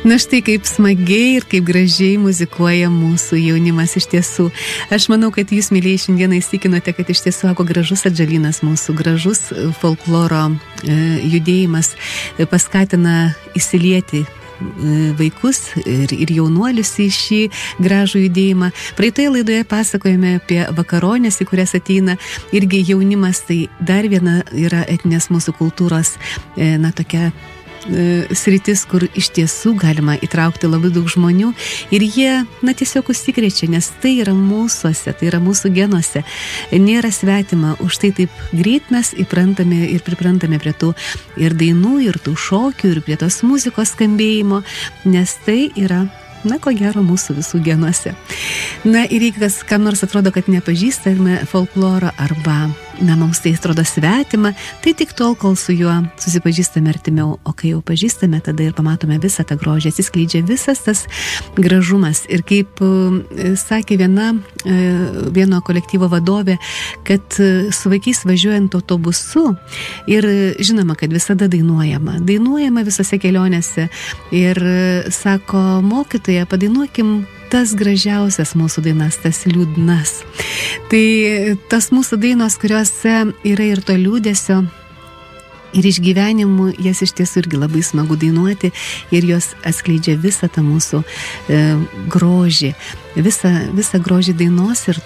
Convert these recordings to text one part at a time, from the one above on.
Na štai kaip smagiai ir kaip gražiai muzikuoja mūsų jaunimas iš tiesų. Aš manau, kad jūs, mylėjai, šiandieną įsikinote, kad iš tiesų gražus atžalynas mūsų, gražus folkloro judėjimas paskatina įsilieti vaikus ir jaunuolius į šį gražų judėjimą. Praeitoje laidoje pasakojame apie vakaronės, į kurias ateina irgi jaunimas. Tai dar viena yra etninės mūsų kultūros, tokia sritis, kur iš tiesų galima įtraukti labai daug žmonių ir jie, tiesiog užsikrečia, nes tai yra mūsuose, tai yra mūsų genuose. Nėra svetima, už tai taip greit mes įprantame ir priprantame prie tų ir dainų, ir tų šokių, ir prie tos muzikos skambėjimo, nes tai yra, ko gero, mūsų visų genuose. Ir jeigu kam nors atrodo, kad nepažįstame folkloro arba, mums tai atrodo svetima, tai tik tol, kol su juo susipažįstame artimiau, o kai jau pažįstame, tada ir pamatome visą tą grožį, atsiskleidžia visas tas gražumas. Ir kaip sakė vieno kolektyvo vadovė, kad su vaikais važiuojant autobusu ir žinoma, kad visada dainuojama visose kelionėse ir sako, mokytoja, padainuokim tas gražiausias mūsų dainas, tas liūdnas. Tai tas mūsų dainos, kuriuose yra ir to liūdesio, ir išgyvenimų, jas iš tiesų irgi labai smagu dainuoti ir jos atskleidžia visą tą mūsų grožį, visą grožį dainos ir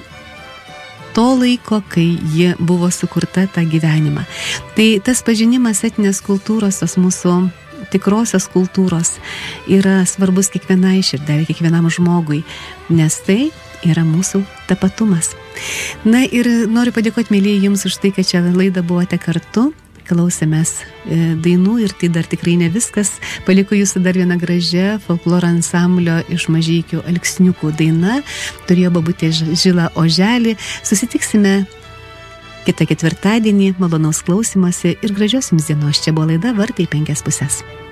to laiko, kai ji buvo sukurta tą gyvenimą. Tai tas pažinimas etninės kultūros, tos mūsų tikrosios kultūros yra svarbus kiekvienai širdeliai, kiekvienam žmogui, nes tai yra mūsų tapatumas. Ir noriu padėkoti, mėlyje, jums už tai, kad čia laidą buvote kartu, klausėmės dainų ir tai dar tikrai ne viskas. Paliko jūsų dar viena gražia folkloro ansamblio iš Mažeikių Alksniukų daina, turėjo bobutė Žila Oželį. Susitiksime kitą ketvirtadienį, malonaus klausymosi ir gražios jums dienos. Čia buvo laida Vartai 5 pusės.